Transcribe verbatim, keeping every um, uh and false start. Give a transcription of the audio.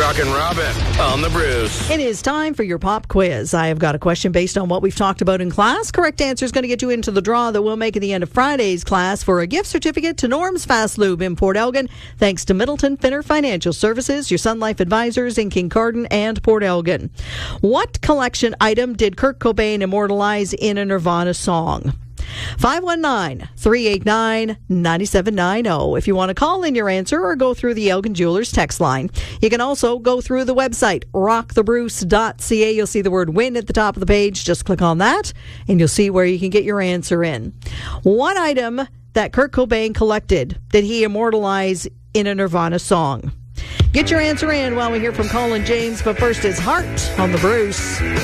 Rockin' Robin on the Bruce. It is time for your pop quiz. I have got a question based on what we've talked about in class. Correct answer is going to get you into the draw that we'll make at the end of Friday's class for a gift certificate to Norm's Fast Lube in Port Elgin, thanks to Middleton Finner Financial Services, your Sun Life advisors in Kincardine and Port Elgin. What collection item did Kurt Cobain immortalize in a Nirvana song? five one nine, three eight nine, nine seven nine zero if you want to call in your answer or go through the Elgin Jewelers text line. You can also go through the website, rock the bruce dot c a. You'll see the word win at the top of the page. Just click on that and you'll see where you can get your answer in. One item that Kurt Cobain collected did he immortalize in a Nirvana song? Get your answer in while we hear from Colin James, but first is Heart on the Bruce.